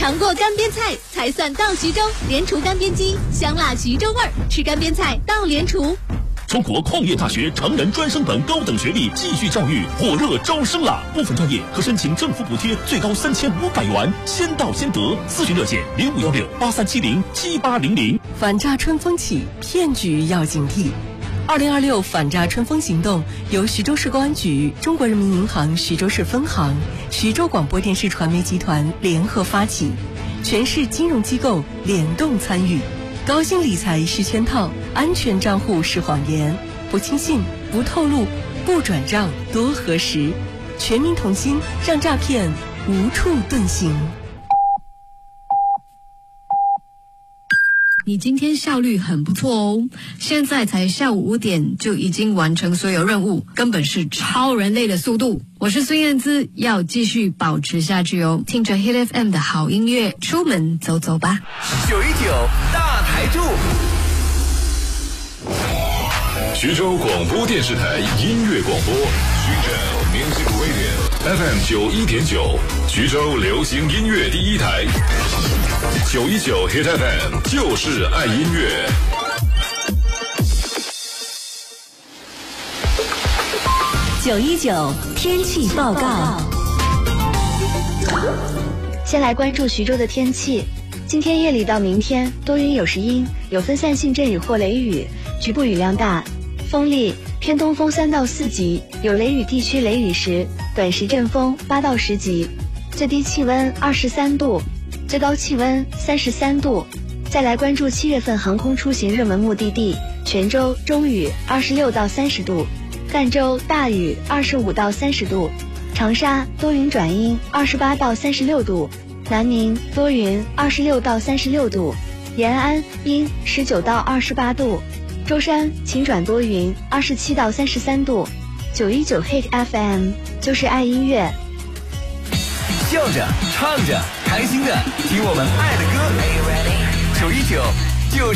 尝过干煸菜才算到徐州，莲厨干煸鸡，香辣徐州味儿，吃干煸菜到莲厨。 中国矿业大学成人专升本高等学历继续教育火热招生了，部分专业可申请政府补贴，最高3500元，先到先得。咨询热线051683707800。 反诈春风起，骗局要警惕。2026反诈春风行动由徐州市公安局、中国人民银行徐州市分行、徐州广播电视传媒集团联合发起，全市金融机构联动参与。高薪理财是圈套，安全账户是谎言，不轻信，不透露，不转账，多核实。全民同心，让诈骗无处遁形。 你今天效率很不错哦，现在才下午5点就已经完成所有任务，根本是超人类的速度。我是孙燕姿，要继续保持下去哦，听着 Hit FM 的好音乐，出门走走吧。 919大台柱， 徐州广播电视台音乐广播，徐州 Music Radio FM 91.9，徐州流行音乐第一台，919 Hit FM 就是爱音乐。 919天气报告。 先来关注徐州的天气。今天夜里到明天多云有时阴，有分散性阵雨或雷雨，局部雨量大，风力偏东风3到4级，有雷雨地区雷雨时，短时阵风8到10级，最低气温23度，最高气温33度。再来关注7月份航空出行热门目的地：泉州中雨26到30度，赣州大雨25到30度，长沙多云转阴28到36度，南宁多云26到36度，延安阴19到28度，舟山晴转多云27到33度。919 Hit FM 就是爱音乐， 笑着唱着开心的听我们爱的歌。919